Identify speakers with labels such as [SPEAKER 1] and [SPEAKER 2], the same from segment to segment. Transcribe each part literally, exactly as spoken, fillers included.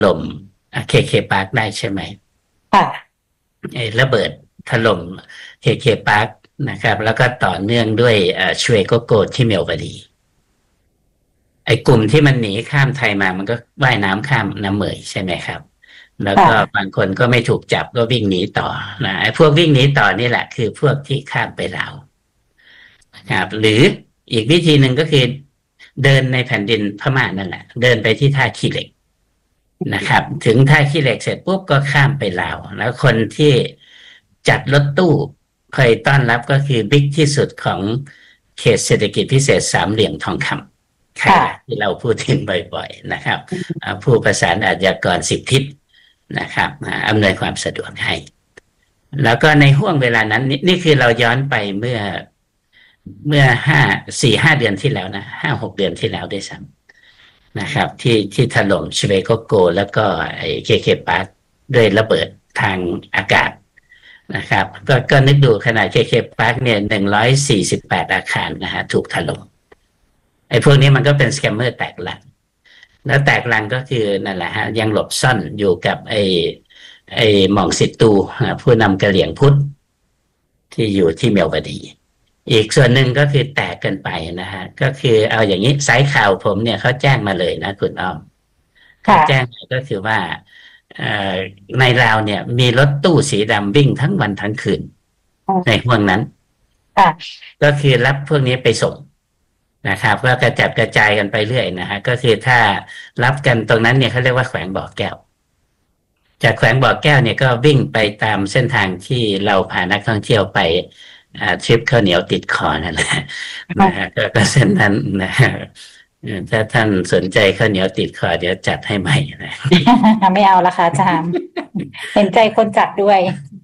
[SPEAKER 1] ล่มเคเคปาร์คได้ใช่ไหม
[SPEAKER 2] ค่ะ
[SPEAKER 1] ไอ้ระเบิดถล่มเคเคปาร์คนะครับแล้วก็ต่อเนื่องด้วยชเวโกโกที่เมลบารีไอ้กลุ่มที่มันหนีข้ามไทยมามันก็ว่ายน้ำข้ามน้ำเหมยใช่ไหมครับแล้วก็
[SPEAKER 2] ค่ะ
[SPEAKER 1] บางคนก็ไม่ถูกจับก็วิ่งหนีต่อนะไอ้พวกวิ่งหนีต่อนี่แหละคือพวกที่ข้ามไปลาวนะครับหรืออีกวิธีหนึ่งก็คือเดินในแผ่นดินพม่านั่นแหละเดินไปที่ท่าขี้เหล็ก นะครับถึงท่าขี้เหล็กเสร็จปุ๊บก็ข้ามไปลาวแล้วคนที่จัดรถตู้คอยต้อนรับก็คือบิ๊กที่สุดของเขตเศรษฐกิจพิเศษสามเหลี่ยมทองคำใครล่ะ
[SPEAKER 2] ค่ะ
[SPEAKER 1] ที่เราพูดถึงบ่อยๆนะครับผู้ประสานอาชญากรสิบทิศนะครับอำนวยความสะดวกให้แล้วก็ในห่วงเวลานั้นนี่คือเราย้อนไปเมื่อเมื่อห้าสี่ห้าเดือนที่แล้วนะห้าหกเดือนที่แล้วด้วยซ้ำ นะครับที่ที่ถล่มชเวโกโกแล้วก็ไอ้เคเคปาร์คด้วยระเบิดทางอากาศนะครับก็ก็นึกดูขนาดเคเคปาร์คเนี่ยหนึ่งร้อยสี่สิบแปดอาคารนะฮะถูกถล่มไอ้พวกนี้มันก็เป็นสแกมเมอร์แตกลันแล้วแตกลันก็คือนั่นแหละฮะยังหลบซ่อนอยู่กับไอ้ไอ้หม่องสิตูผู้นำกะเหลี่ยงพุทธที่อยู่ที่เมียวบดีอีกส่วนหนึ่งก็คือแตกกันไปนะฮะก็คือเอาอย่างนี้สายข่าวผมเนี่ยเขาแจ้งมาเลยนะคุณอ้อม เขาแจ้ง
[SPEAKER 2] ค่ะ
[SPEAKER 1] ก็คือว่าในลาวเนี่ยมีรถตู้สีดำวิ่งทั้งวันทั้งคืนในห่วงนั้น
[SPEAKER 2] ค่ะ
[SPEAKER 1] ก็คือรับพวกนี้ไปส่งนะครับก็กระจัดกระจายกันไปเรื่อยนะฮะก็คือถ้ารับกันตรงนั้นเนี่ยเขาเรียกว่าแขวงบ่อแก้วจากแขวงบ่อแก้วเนี่ยก็วิ่งไปตามเส้นทางที่เราพานักท่องเที่ยวไปทริปข้าวเหนียวติดคอนั่นแหละนะฮะก็เส้นนั้นนะฮะถ้าท่านสนใจข้าวเหนียวติดคอเดี๋ยวจัดให้ใหม่นะ
[SPEAKER 2] ไม่เอาละค่ะอาจารย์เห็นใจคนจัดด้วย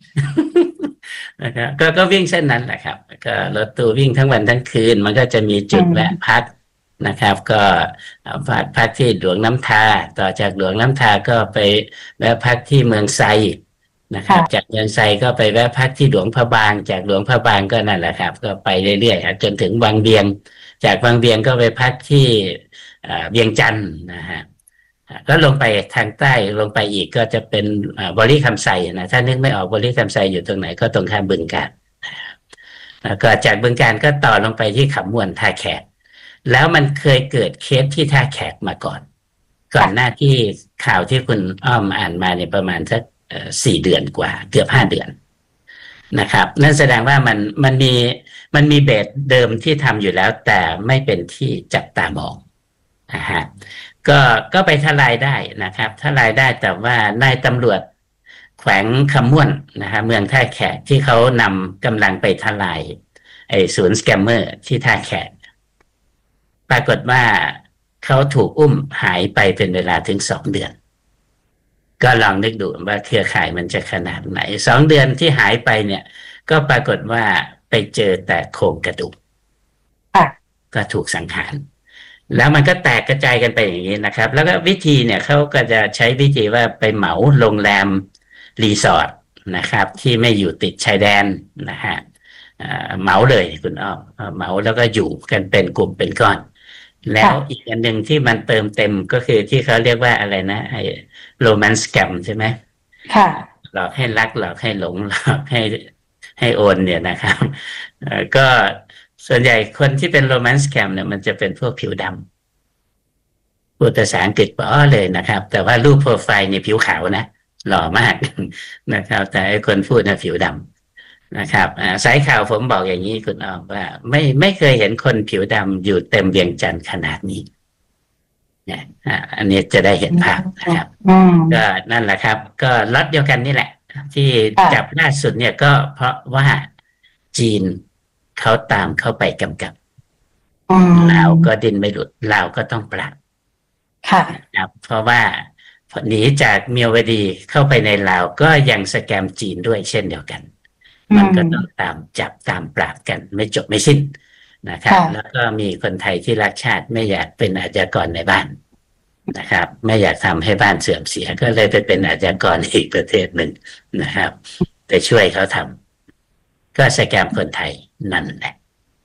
[SPEAKER 1] นะครับก็ก็วิ่งเส้นนั้นแหละครับก็รถตู้วิ่งทั้งวันทั้งคืนมันก็จะมี
[SPEAKER 2] อื
[SPEAKER 1] จุดแวะ
[SPEAKER 2] ม
[SPEAKER 1] พักนะครับก็พักพักที่หลวงน้ำทาต่อจากหลวงน้ำทาก็ไปแวะพักที่เมืองไซนะครับ
[SPEAKER 2] ค่ะ
[SPEAKER 1] จากเมืองไซก็ไปแวะพักที่หลวงพระบางจากหลวงพระบางก็นั่นแหละครับก็ไปเรื่อยๆจนถึงวังเวียงจากวังเวียงก็ไปพักที่เวียงจันทร์นะฮะ ก็ลงไปทางใต้ลงไปอีกก็จะเป็นบริคำไซนะถ้านึกไม่ออกบริคำไซอยู่ตรงไหนก็ตรงข้ามบึงกาฬแล้วก็จากบึงกาฬก็ต่อลงไปที่ขำมวนท่าแขกแล้วมันเคยเกิดเคสที่ท่าแขกมาก่อนก่อนหน้าที่ข่าวที่คุณอ้อมอ่านมาเนี่ยประมาณสักสี่เดือนกว่าเกือบห้าเดือนนะครับนั่นแสดงว่ามันมันมีมันมีเบสเดิมที่ทำอยู่แล้วแต่ไม่เป็นที่จับตามองนะฮะก็ก็ไปทลายได้นะครับทลายได้แต่ว่านายตำรวจแขวงคำม่วนนะฮะเมืองท่าแขกที่เขานำกำลังไปทลายไอ้ศูนย์สแกมเมอร์ที่ท่าแขกปรากฏว่าเขาถูกอุ้มหายไปเป็นเวลาถึงสองเดือนก็ลองนึกดูว่าเครือข่ายมันจะขนาดไหนสองเดือนที่หายไปเนี่ยก็ปรากฏว่าไปเจอแต่โครงกระดูก
[SPEAKER 2] ค่ะ
[SPEAKER 1] ก็ถูกสังหาร แล้วมันก็แตกกระจายกันไปอย่างนี้นะครับแล้วก็วิธีเนี่ยเขาก็จะใช้วิธีว่าไปเหมาโรงแรมรีสอร์ทนะครับที่ไม่อยู่ติดชายแดนนะฮะเหมาเลยคุณอ้อมเหมาแล้วก็อยู่กันเป็นกลุ่มเป็นก้อนแล้ว
[SPEAKER 2] ค่ะ
[SPEAKER 1] อีกอันหนึ่งที่มันเติมเต็มก็คือที่เขาเรียกว่าอะไรนะไอ้โรแมนต์สแกมใช่ไหม
[SPEAKER 2] ค่ะ
[SPEAKER 1] หลอกให้รักหลอกให้หลงหลอกให้ให้โอนเนี่ยนะครับก็ส่วนใหญ่คนที่เป็นโรแมนต์สแกมเนี่ยมันจะเป็นพวกผิวดำพูดภาษาอังกฤษป๋อเลยนะครับแต่ว่ารูปโปรไฟล์นี่ผิวขาวนะหล่อมากนะครับแต่ไอ้คนพูดนะผิวดำนะครับสายข่าวผมบอกอย่างนี้คุณอ้อมว่าไม่ไม่เคยเห็นคนผิวดำอยู่เต็มเวียงจันทร์ขนาดนี้เนี่ยอันนี้จะได้เห็นภาพนะครับ
[SPEAKER 2] อืม
[SPEAKER 1] ก็นั่นแหละครับก็ล็อตเดียวกันนี่แหละที่จับ
[SPEAKER 2] ค่ะ
[SPEAKER 1] ล่าสุดเนี่ยก็เพราะว่าจีนเขาตามเข้าไปกำกับ
[SPEAKER 2] อื
[SPEAKER 1] ลาวก็
[SPEAKER 2] ม
[SPEAKER 1] ดิ้นไม่หลุดลาวก็ต้องปราบ
[SPEAKER 2] ค่ะ
[SPEAKER 1] นะครับเพราะว่าหนีจากเมียวดีเข้าไปในลาวก็ยังสแกมจีนด้วยเช่นเดียวกัน
[SPEAKER 2] อื
[SPEAKER 1] มันก็ต้อง
[SPEAKER 2] ม
[SPEAKER 1] ตามจับตามปราบกันไม่จบไม่สิ้นนะครับแล้ว
[SPEAKER 2] ค่ะ
[SPEAKER 1] ก็มีคนไทยที่รักชาติไม่อยากเป็นอาชญากรในบ้านนะครับไม่อยากทำให้บ้านเสื่อมเสียก็เลยไปเป็นอาชญากรอีกประเทศหนึ่งนะครับไปช่วยเขาทำก็สแกมคนไทยนั่นแหละ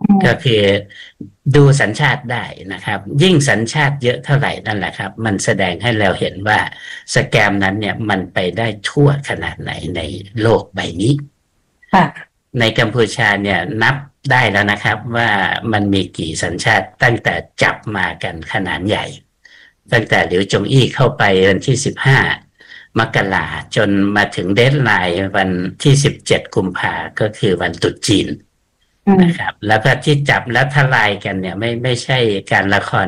[SPEAKER 2] อืม
[SPEAKER 1] ก็คือดูสัญชาติได้นะครับ ยิ่งสัญชาติเยอะเท่าไหร่นั่นแหละครับ มันแสดงให้เราเห็นว่าสแกมนั้นเนี่ยมันไปได้ทั่วขนาดไหนในโลกใบนี้
[SPEAKER 2] ค่ะ
[SPEAKER 1] ในกัมพูชาเนี่ยนับได้แล้วนะครับว่ามันมีกี่สัญชาติตั้งแต่จับมากันขนาดใหญ่ ตั้งแต่หลิวจงอี้เข้าไปวันที่สิบห้ามกราจนมาถึงเดดไลน์วันที่สิบเจ็ดกุมภาก็คือวันตรุษจีน
[SPEAKER 2] อืม
[SPEAKER 1] นะครับ แล้วก็ที่จับและทลายกันเนี่ยไม่ไม่ใช่การละคร